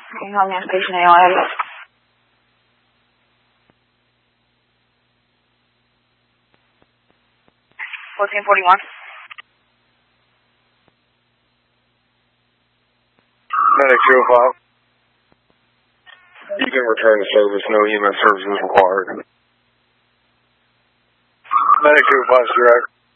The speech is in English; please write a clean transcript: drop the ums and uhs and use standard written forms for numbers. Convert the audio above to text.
Hang on, man. Station AOM. 1441. Medic 205. You can return to service. No EMS services required. Medic 205 is direct.